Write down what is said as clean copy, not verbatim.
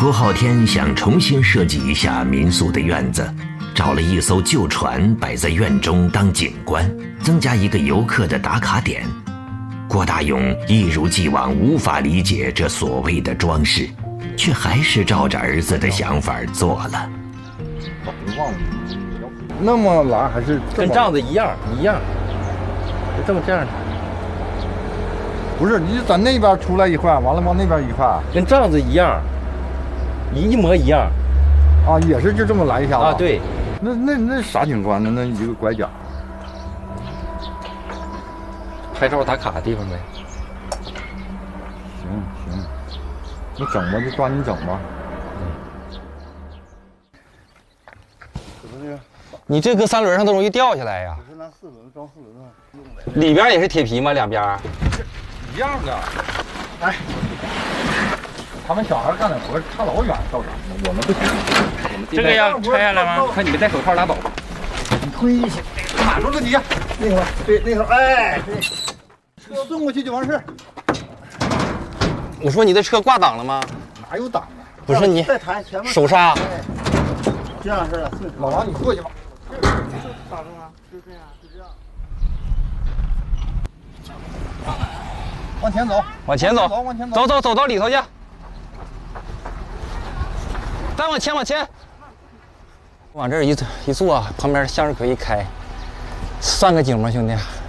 郭浩天想重新设计一下民宿的院子，找了一艘旧船摆在院中当景观，增加一个游客的打卡点。郭大勇一如既往无法理解这所谓的装饰，却还是照着儿子的想法做了。 那么拉还是跟帐子一样，就这么这样的。 不是，你在那边出来一块，完了往那边一块， 跟帐子一样，一模一样。 啊，也是就这么来一下子。 啊，对。 那啥景观呢？那一个拐角。 拍照打卡的地方呗。 行，你整吧，就抓紧整吧。 你这搁三轮上都容易掉下来呀。 不是拿四轮装四轮用的。 里边也是铁皮吗？两边？ 一样的。哎，他们小孩干的活差老远，到啥呢？我们不行。 这个要拆下来吗？看你没戴手套拉倒吧。 你推一下，卡住了你。那会儿，对，那会儿，哎，对，车送过去就完事。 我说你的车挂档了吗？ 哪有档啊？ 不是你再抬前面手刹。 这样式的。老王，你过去吧。 打住吗？就这样，就这样。 往前走， 往前走， 往前走， 走到里头去。再往前，往这儿一坐，旁边向日葵一开，算个景吗，兄弟？